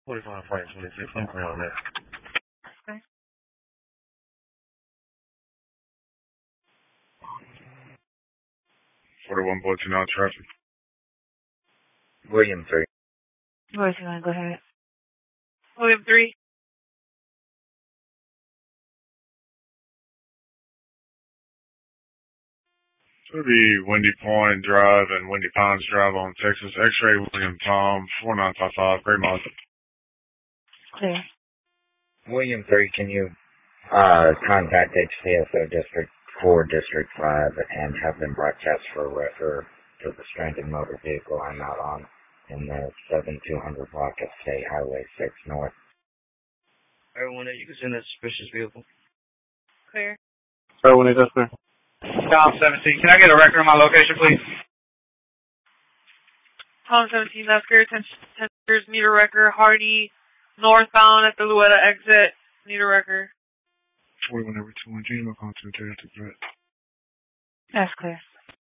45 Flight 26, I'm clear on that. Okay. 41 Bulletin out traffic. William 3. Where's you want to go ahead? William 3. Should be Windy Point Drive and Windy Pines Drive on Texas. X-ray William Tom 4955 Great Mountain. Clear. William 3, can you contact HCSO District 4, District 5, and have them broadcast for a refer to the stranded motor vehicle I'm out on in the 7200 block of State Highway 6 North. Everyone, you can send a suspicious vehicle. Clear. Everyone, that's there. Tom 17. Can I get a record of my location, please? Tom 17, that's clear. 10 meters, meter wrecker, Hardy, northbound at the Luetta exit, meter wrecker. 41 every 21, Gene, contact to threat. That's clear.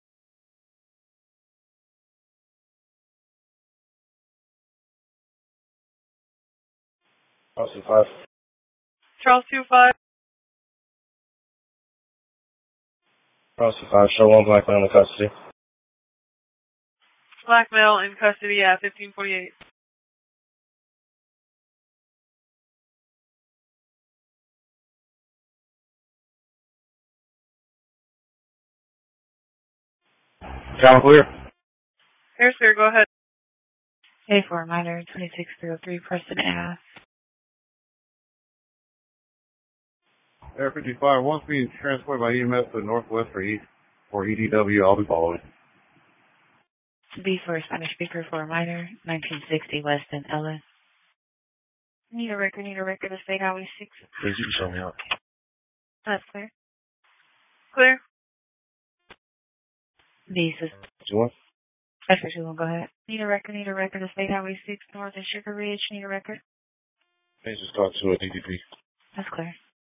Austin 5. Charles 25. Austin 5, show one black man in custody. Black male in custody at 1548. John clear. Here, sir, go ahead. A4 minor 26303 Preston Ave. Air 55, once being transported by EMS to the northwest for EDW, I'll be following. B for Spanish speaker for minor 1960 Weston Ellis. Need a record of State Highway 6. Please, you can show me out. That's clear. Clear. B says. What? That's what you want. Go ahead. Need a record of State Highway 6 North and Sugar Ridge. Need a record. Please just talk to a DDP. That's clear.